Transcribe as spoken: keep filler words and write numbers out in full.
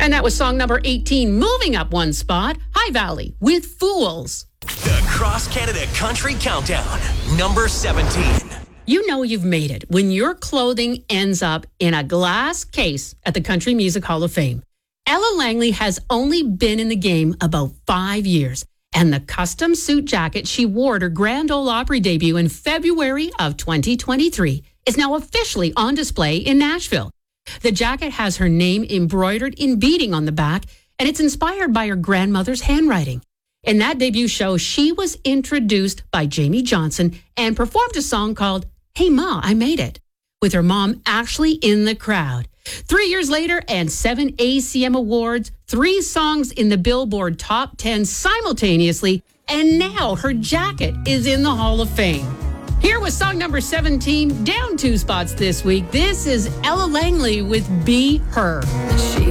And that was song number eighteen, moving up one spot, High Valley with Fools. The Cross Canada Country Countdown, number seventeen. You know you've made it when your clothing ends up in a glass case at the Country Music Hall of Fame. Ella Langley has only been in the game about five years, and the custom suit jacket she wore at her Grand Ole Opry debut in February of twenty twenty-three is now officially on display in Nashville. The jacket has her name embroidered in beading on the back, and it's inspired by her grandmother's handwriting. In that debut show, she was introduced by Jamie Johnson and performed a song called Hey Ma, I Made It, with her mom actually in the crowd. Three years later and seven A C M awards, three songs in the Billboard Top ten simultaneously, and now her jacket is in the Hall of Fame. Here was song number seventeen, down two spots this week. This is Ella Langley with Be Her.